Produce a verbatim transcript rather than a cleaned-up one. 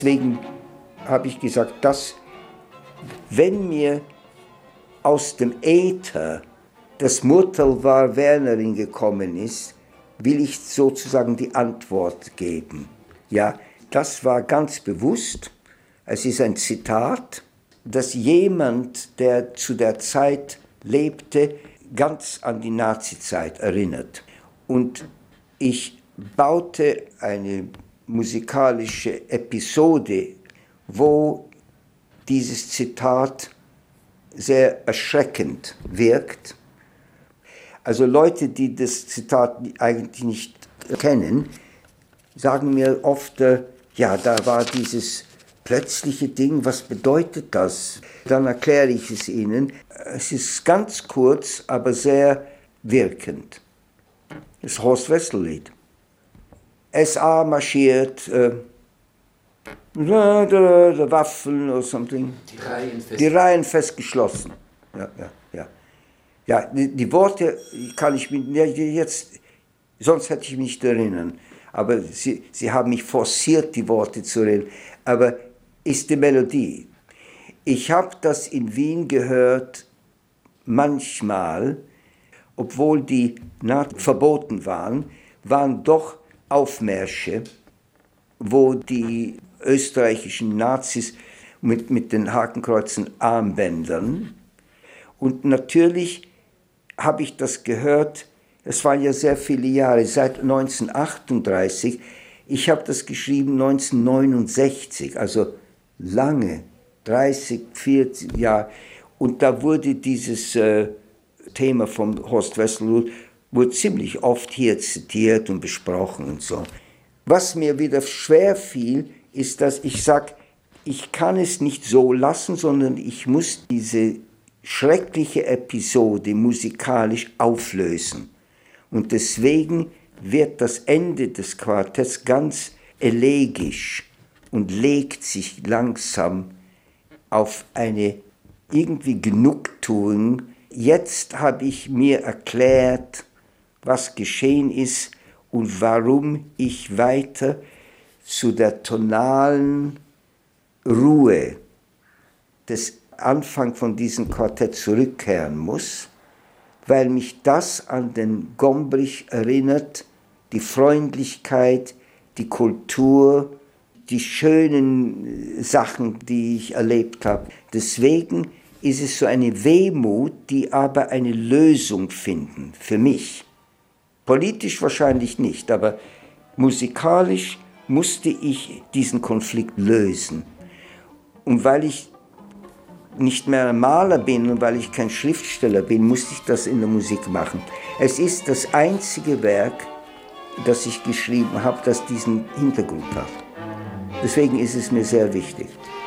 Deswegen habe ich gesagt, dass wenn mir aus dem Äther das Murtel war Wernerin gekommen ist, will ich sozusagen die Antwort geben. Ja, das war ganz bewusst. Es ist ein Zitat, das jemand, der zu der Zeit lebte, ganz an die Nazizeit erinnert. Und ich baute eine musikalische Episode, wo dieses Zitat sehr erschreckend wirkt. Also Leute, die das Zitat eigentlich nicht kennen, sagen mir oft, äh, ja, da war dieses plötzliche Ding, was bedeutet das? Dann erkläre ich es ihnen. Es ist ganz kurz, aber sehr wirkend. Das Horst Wessel-Lied. S A marschiert, äh, da, da, da, Waffen oder something. Die Reihen fest, die Reihen fest geschlossen. Ja, ja, ja. Ja, die, die Worte kann ich mir jetzt, sonst hätte ich mich nicht erinnern. Aber sie, sie haben mich forciert, die Worte zu reden. Aber ist die Melodie. Ich habe das in Wien gehört, manchmal, obwohl die Nazis verboten waren, waren doch Aufmärsche, wo die österreichischen Nazis mit, mit den Hakenkreuzen Armbändern. Und natürlich habe ich das gehört, es waren ja sehr viele Jahre, seit neunzehnhundertachtunddreißig. Ich habe das geschrieben neunzehnhundertneunundsechzig, also lange, dreißig, vierzig Jahre. Und da wurde dieses äh, Thema vom Horst Wessel wurde ziemlich oft hier zitiert und besprochen und so. Was mir wieder schwer fiel, ist, dass ich sage, ich kann es nicht so lassen, sondern ich muss diese schreckliche Episode musikalisch auflösen. Und deswegen wird das Ende des Quartetts ganz elegisch und legt sich langsam auf eine irgendwie Genugtuung. Jetzt habe ich mir erklärt, was geschehen ist und warum ich weiter zu der tonalen Ruhe des Anfang von diesem Quartett zurückkehren muss, weil mich das an den Gombrich erinnert, die Freundlichkeit, die Kultur, die schönen Sachen, die ich erlebt habe. Deswegen ist es so eine Wehmut, die aber eine Lösung finden, für mich. Politisch wahrscheinlich nicht, aber musikalisch musste ich diesen Konflikt lösen. Und weil ich nicht mehr ein Maler bin und weil ich kein Schriftsteller bin, musste ich das in der Musik machen. Es ist das einzige Werk, das ich geschrieben habe, das diesen Hintergrund hat. Deswegen ist es mir sehr wichtig.